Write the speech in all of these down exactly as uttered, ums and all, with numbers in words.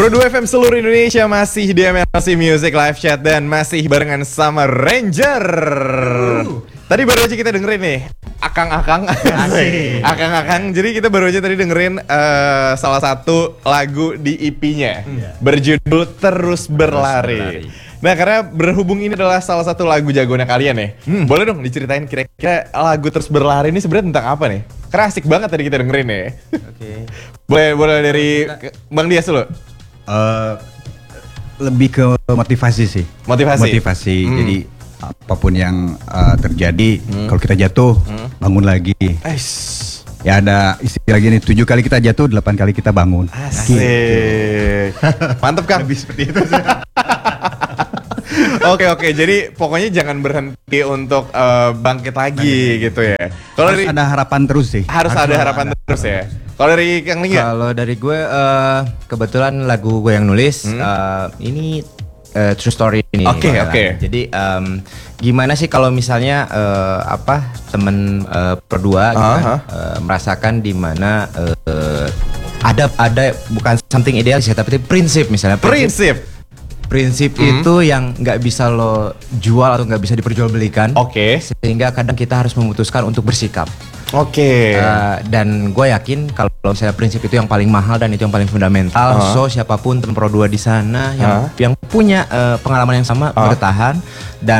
Pro dua F M seluruh Indonesia masih di M L C Music Live Chat dan masih barengan sama Ranger. Uh. Tadi baru aja kita dengerin nih Akang-akang Akang-akang. Jadi kita baru aja tadi dengerin uh, salah satu lagu di E P-nya yeah. berjudul Terus Berlari. Terus Berlari. Nah, karena berhubung ini adalah salah satu lagu jagoannya kalian ya, hmm. boleh dong diceritain kira-kira lagu Terus Berlari ini sebenarnya tentang apa nih? Karena asik banget tadi kita dengerin ya. Oke. Okay. boleh boleh dari Bang Dias dulu. Uh, lebih ke motivasi sih. Motivasi. Motivasi. Hmm. Jadi apapun yang uh, terjadi, hmm. kalau kita jatuh, hmm. bangun lagi. Eish. Ya ada istilah gini, tujuh kali kita jatuh, delapan kali kita bangun. Asik. Mantep Kang. Lebih seperti itu sih. Oke oke, jadi pokoknya jangan berhenti untuk uh, bangkit lagi gitu ya. Kalau harus dari, ada harapan terus sih. Harus, harus ada harapan ada. terus ya. Kalau dari Kang Lingga? Kalau dari gue, uh, kebetulan lagu gue yang nulis hmm. uh, ini uh, true story ini. Oke okay, oke. Okay. Jadi um, gimana sih kalau misalnya uh, apa temen uh, berdua gitu uh-huh. kan, uh, merasakan di mana uh, ada ada bukan something idealis ya, tapi prinsip misalnya. Prinsip. prinsip. Prinsip hmm. itu yang nggak bisa lo jual atau nggak bisa diperjualbelikan. Oke. Okay. Sehingga kadang kita harus memutuskan untuk bersikap. Oke. Okay. Uh, dan gue yakin kalau misalnya prinsip itu yang paling mahal dan itu yang paling fundamental. Uh-huh. So siapapun teman Pro dua di sana yang uh-huh. yang punya uh, pengalaman yang sama uh-huh. bertahan dan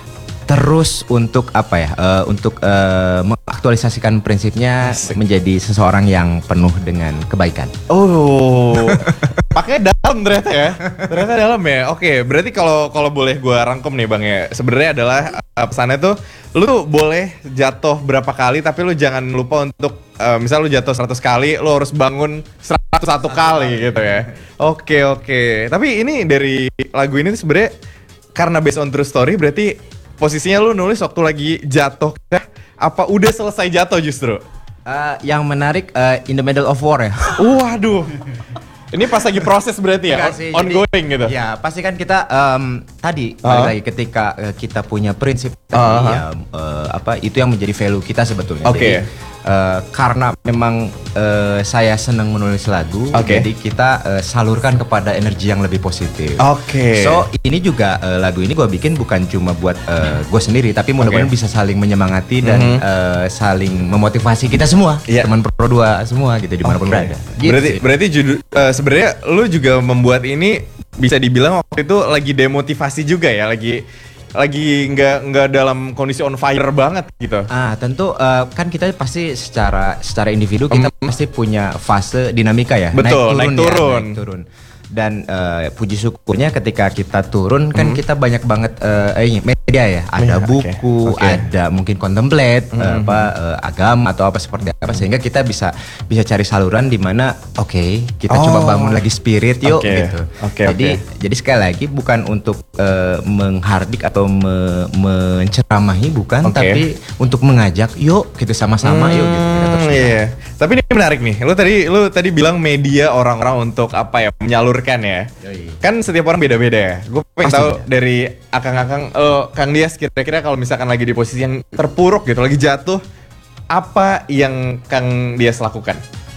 terus untuk apa ya? Uh, untuk uh, mengaktualisasikan prinsipnya Asik. menjadi seseorang yang penuh dengan kebaikan. Oh. Pakai dalam ternyata ya. Ternyata dalam ya. Oke, berarti kalau kalau boleh gue rangkum nih Bang ya. Sebenarnya adalah uh, pesannya tuh lu tuh boleh jatuh berapa kali tapi lu jangan lupa untuk uh, misal lu jatuh seratus kali, lu harus bangun seratus satu kali gitu ya. Oke, oke. Tapi ini dari lagu ini tuh sebenarnya karena based on true story, berarti posisinya lu nulis waktu lagi jatuh kah? Apa udah selesai jatuh justru? Uh, yang menarik uh, in the middle of war ya. Waduh. Ini pas lagi proses berarti ya, sih, ongoing jadi, gitu. Ya pasti kan kita um, tadi uh-huh. lagi ketika uh, kita punya prinsip tadi uh-huh. ya uh, apa itu yang menjadi value kita sebetulnya. Oke. Okay. Uh, karena memang uh, saya senang menulis lagu, okay. jadi kita uh, salurkan kepada energi yang lebih positif. Oke. Okay. So ini juga uh, lagu ini gue bikin bukan cuma buat uh, gue sendiri, tapi mudah-mudahan okay. bisa saling menyemangati dan mm-hmm. uh, saling memotivasi kita semua, yeah. teman Pro dua semua gitu dimanapun okay. berada. Gitu berarti sih. berarti judul uh, sebenarnya lu juga membuat ini bisa dibilang waktu itu lagi demotivasi juga ya, lagi lagi nggak nggak dalam kondisi on fire banget gitu. Ah tentu uh, kan kita pasti secara secara individu kita um, pasti punya fase dinamika ya. Betul, naik turun, naik turun. Ya, naik turun. Dan uh, puji syukurnya ketika kita turun kan hmm. kita banyak banget uh, eh, media ya, ada yeah, buku, okay. Okay. ada mungkin contemplate, hmm. uh, apa uh, agama atau apa seperti apa sehingga kita bisa bisa cari saluran di mana oke okay, kita oh. coba bangun lagi spirit yuk okay. gitu. Okay, jadi okay. jadi sekali lagi bukan untuk uh, menghardik atau me, menceramahi bukan, okay. tapi untuk mengajak yuk kita sama-sama hmm, yuk gitu. Kita iya. Tapi ini menarik nih. Lu tadi lu tadi bilang media orang-orang untuk apa ya menyalurkan ya. Yoi. Kan setiap orang beda-beda ya. Gue pengen tahu ya. Dari akang-akang, uh, Kang Dias kira-kira kalau misalkan lagi di posisi yang terpuruk gitu, lagi jatuh, apa yang Kang Dias lakukan?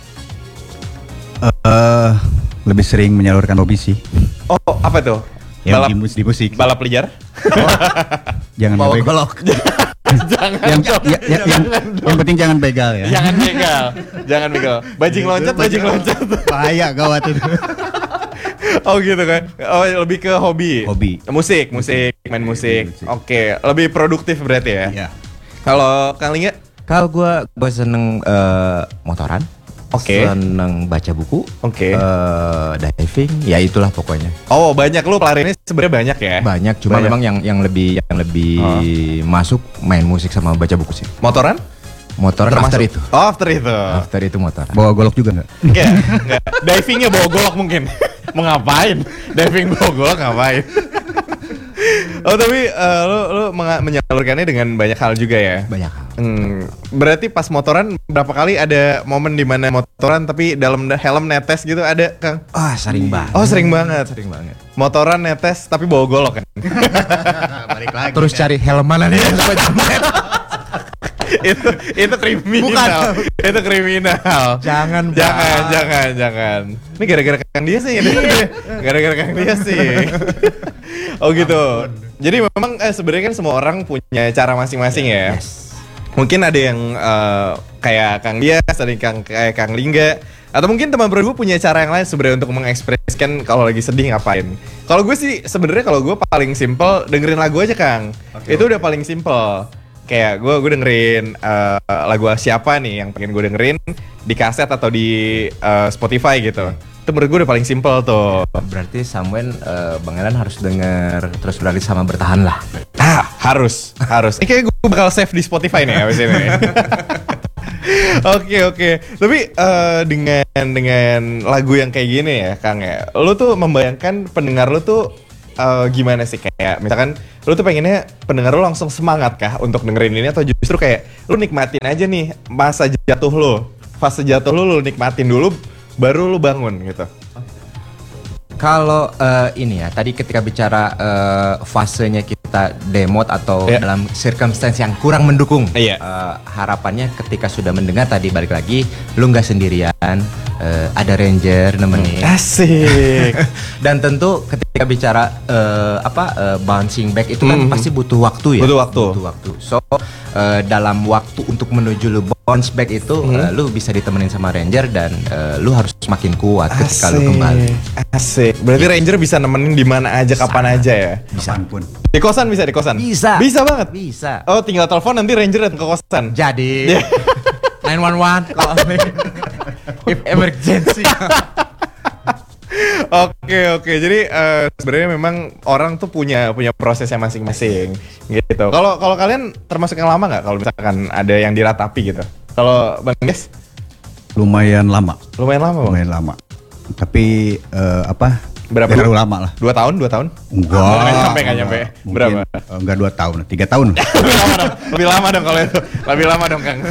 Uh, lebih sering menyalurkan hobi sih. Oh, apa tuh? Yang balap di, mus- di musik. Balap liar? Oh, jangan bawa golok. jangan yang, ya, ya, jangan yang, yang penting jangan begal ya. Jangan begal. Jangan begal. Bajing loncat, bajing loncat. Bahaya gawat itu. Oh gitu kan. Oh lebih ke hobi. Hobi. Musik, musik, main musik. musik. Oke, lebih produktif berarti ya. Iya. Kalau Kang Lingga? Kalau gue gue seneng uh, motoran. Oke. Okay. Seneng baca buku. Oke. Okay. Uh, diving, ya itulah pokoknya. Oh banyak lu pelariannya sebenarnya banyak ya? Banyak, cuma banyak. Memang yang yang lebih yang lebih oh. masuk main musik sama baca buku sih. Motoran? Motoran termasuk. After itu. Oh after itu. After itu motoran. Bawa golok juga nggak? Enggak, enggak. Divingnya bawa golok mungkin. Mau ngapain? Diving bawa golok ngapain? Oh tapi uh, lu, lu menyalurkannya dengan banyak hal juga ya? Banyak hal. Hmm, berarti pas motoran berapa kali ada momen di mana motoran tapi dalam helm netes gitu ada Kang? Ah oh, sering banget. Oh sering banget. Sering banget. Motoran netes tapi bawa golok kan? Balik lagi. Terus ya. Cari helm mana nih? itu itu kriminal. Itu kriminal. Jangan, Bang. jangan, jangan, jangan. Ini gara-gara Kang dia sih. Gara-gara Kang dia sih. Oh gitu. Jadi memang eh, sebenarnya kan semua orang punya cara masing-masing ya. Yes. Mungkin ada yang uh, kayak Kang Dias, ada yang Kang, kayak Kang Lingga, atau mungkin teman berdua punya cara yang lain sebenarnya untuk mengekspresikan kalau lagi sedih ngapain. Kalau gue sih sebenarnya kalau gue paling simple dengerin lagu aja Kang. Okay, itu okay. Udah paling simple. Kayak gue gue dengerin uh, lagu siapa nih yang pengen gue dengerin di kaset atau di uh, Spotify gitu. Itu menurut gue udah paling simple tuh. Berarti Samuel uh, Bang Elan harus denger terus berlari sama bertahan lah. Ah, harus, harus. Ini kayak gue bakal save di Spotify nih abis ini. Oke oke. Tapi uh, dengan dengan lagu yang kayak gini ya, Kang ya, lu tuh membayangkan pendengar lu tuh uh, gimana sih? Kayak misalkan lu tuh pengennya pendengar lu langsung semangat kah untuk dengerin ini, atau justru kayak lu nikmatin aja nih masa jatuh lu, fase jatuh lu lu nikmatin dulu, baru lu bangun gitu. Kalau uh, ini ya, tadi ketika bicara uh, fasenya kita demot atau yeah. dalam circumstance yang kurang mendukung, yeah. uh, harapannya ketika sudah mendengar tadi balik lagi, lu nggak sendirian, uh, ada ranger nemenin. Asik. Dan tentu ketika bicara uh, apa uh, bouncing back itu kan mm-hmm. pasti butuh waktu ya. Butuh waktu. Butuh waktu. So uh, dalam waktu untuk menuju lu bounce back itu, mm-hmm. uh, lu bisa ditemenin sama ranger dan uh, lu harus semakin kuat ketika Asik. lu kembali. Asik. Berarti Ranger bisa nemenin di mana aja, kapan aja ya? Bisa pun. Di kosan bisa, di kosan? Bisa. Bisa banget? Bisa. Oh, tinggal telepon nanti Ranger datang ke kosan? Jadi nine one one kalau if emergency. Oke oke. Jadi uh, sebenarnya memang orang tuh punya punya prosesnya masing-masing gitu. Kalau kalau kalian termasuk yang lama nggak? Kalau misalkan ada yang diratapi gitu. Kalau Bang Des? Lumayan lama. Lumayan lama. Bang? Lumayan lama. Tapi uh, apa? Berapa? Terlalu lama lah. Dua tahun, dua tahun? Enggak. Oh, nggak nyampe, nggak nyampe. Mungkin, Berapa? Uh, enggak dua tahun, tiga tahun. Lebih lama dong. Lebih lama dong kalau itu. Lebih lama dong Kang.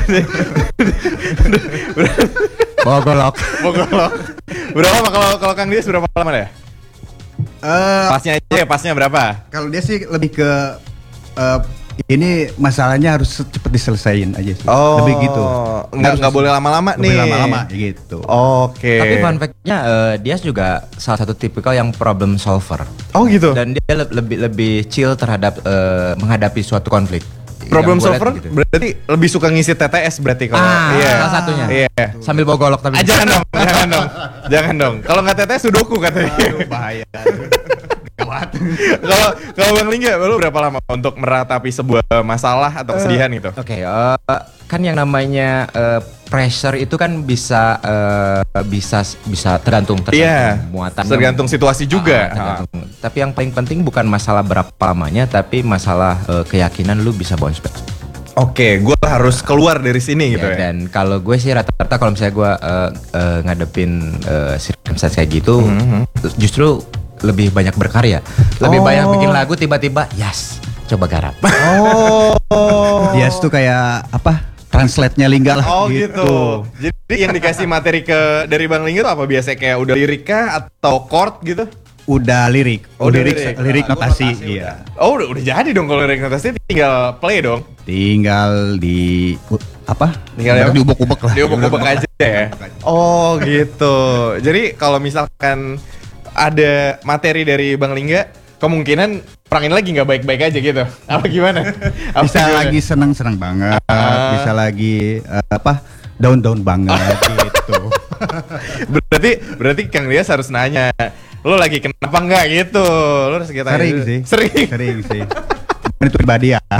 Bogolok. Bogolok. Berapa lama kalau kalau Kang Dias berapa lama deh? Uh, pasnya aja ya, pasnya berapa? Kalau dia sih lebih ke uh, ini masalahnya harus cepet diselesaikan aja sih. Oh, lebih gitu. Nggak nggak boleh lama-lama nih. Boleh lama-lama gitu. Oke. Okay. Tapi fun fact-nya uh, dia juga salah satu tipikal yang problem solver. Oh gitu. Dan dia le- lebih lebih chill terhadap uh, menghadapi suatu konflik. Problem solver gitu. Berarti lebih suka ngisi T T S berarti kalau. Ah, iya. salah satunya. Iya. Sambil bawa golok tapi. Ah, jangan dong, jangan dong. Jangan dong. Kalau nggak T T S sudoku katanya. Aduh, bahaya. Kalau kalau Bang Lingga, lu berapa lama untuk meratapi sebuah masalah atau kesedihan gitu? Oke, okay, uh, kan yang namanya uh, pressure itu kan bisa uh, bisa bisa tergantung tergantung yeah, muatan, tergantung situasi juga. Uh, tergantung. Uh. Tapi yang paling penting bukan masalah berapa lamanya, tapi masalah uh, keyakinan lu bisa bounce back. Oke, okay, gue harus keluar dari sini gitu ya. ya. Dan kalau gue sih rata-rata kalau misalnya gue uh, uh, ngadepin uh, circumstance kayak gitu, mm-hmm. justru lebih banyak berkarya, lebih oh. banyak bikin lagu tiba-tiba, yes, coba garap. Oh, yes tuh kayak apa? Translate-nya Lingga lah. Oh gitu. gitu. Jadi yang dikasih materi ke dari Bang Lingga itu apa biasanya kayak udah lirik kah atau chord gitu? Udah lirik, oh, lirik, lirik, lirik notasi, notasi iya. Udah. Oh udah, udah jadi dong kalau lirik notasi, tinggal play dong. Tinggal di apa? Tinggal diubek-ubek lah. Diubek-ubek aja ya. Oh gitu. Jadi kalau misalkan ada materi dari Bang Lingga, kemungkinan orang ini lagi nggak baik-baik aja gitu. Apa gimana? Apa bisa gimana? lagi senang-senang banget, uh, bisa lagi uh, apa down-down banget gitu. Berarti berarti Kang Dias harus nanya, lo lagi kenapa nggak gitu? Lo harus kita sering gitu. sih, sering, sering sih. Itu pribadi ya.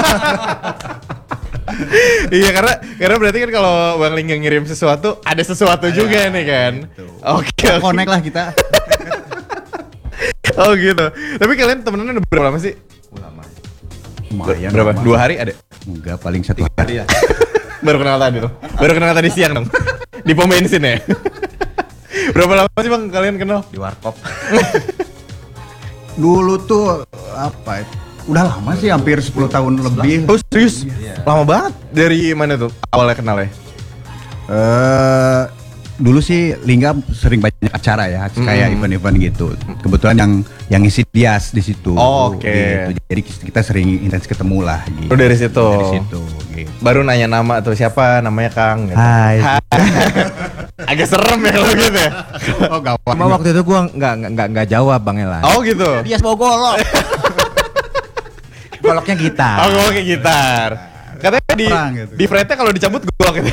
Iya karena karena berarti kan kalau Bang Lingga ngirim sesuatu, ada sesuatu Ayah, juga nih kan. Oke. Okay, okay. Connect lah kita. Oh gitu. Tapi kalian temenan udah berapa lama sih? Lama. Lumayan. Berapa? Lama. Dua hari ada? Enggak, paling satu hari ya. Baru kenal tadi tuh. Baru kenal tadi siang dong. Di pom bensin ya. Berapa lama sih Bang kalian kenal? Di warkop. Dulu tuh apa? Udah lama sih, hampir sepuluh tahun lebih. Oh serius? Iya. Lama banget. Dari mana tuh awalnya kenal ya? Eh dulu sih Lingga sering banyak acara ya, hmm. kayak event-event gitu. Kebetulan yang yang ngisi Dias di situ. Oh, oke. Okay. Gitu. Jadi kita sering intens ketemu lah gitu. Oh, dari situ. Dari situ. Gitu. Baru nanya nama tuh siapa, namanya Kang. Gitu. Hai. Agak serem ya kalau gitu ya. Oh gawat. Cuma waktu itu gua nggak nggak nggak nggak jawab Bang Elan. Oh gitu. Dia mau golok. Goloknya gitar. Oh gue kayak gitar. Katanya di Perang gitu. di fretnya kalau dicabut gue gitu.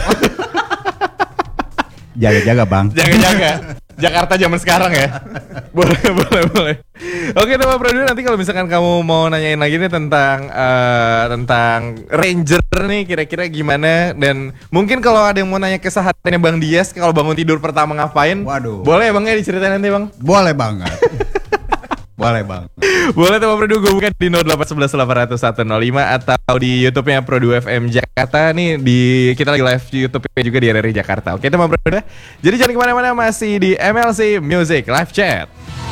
Jaga-jaga bang. Jaga-jaga. Jakarta zaman sekarang ya. Boleh, boleh, boleh. Oke, Pak Produser, nanti kalau misalkan kamu mau nanyain lagi nih tentang eh, tentang Ranger nih kira-kira gimana, dan mungkin kalau ada yang mau nanya kesehariannya Bang Dias kalau bangun tidur pertama ngapain? Waduh. Boleh ya Bang ya diceritain nanti Bang? Boleh banget. Boleh bang. Boleh tuh Pak Produ, gue buka di nol delapan satu satu delapan nol nol satu nol lima atau di YouTube-nya Produ F M Jakarta nih, di kita lagi live di YouTube-nya juga di R R I Jakarta. Oke tuh Pak Produ. Jadi jangan kemana-mana, masih di M L C Music Live Chat.